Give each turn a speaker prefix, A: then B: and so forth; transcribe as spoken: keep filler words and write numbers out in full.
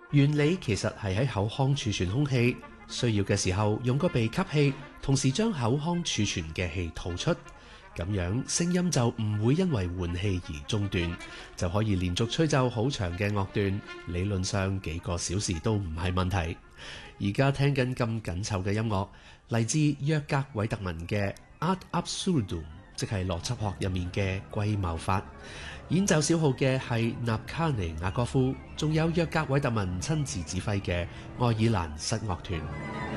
A: 原理其實係喺口腔儲存空氣，需要嘅時候用個鼻吸氣，同時將口腔儲存嘅氣吐出，咁樣聲音就唔會因為換氣而中斷，就可以連續吹奏好長嘅樂段，理論上幾個小時都唔係問題。而家聽緊咁緊湊嘅音樂，嚟自約格韋特文嘅 Ad Absurdum， 即係邏輯學入面嘅歸謬法。演奏小號嘅係納卡尼亞戈夫，仲有約格韋特文親自指揮嘅愛爾蘭室樂團。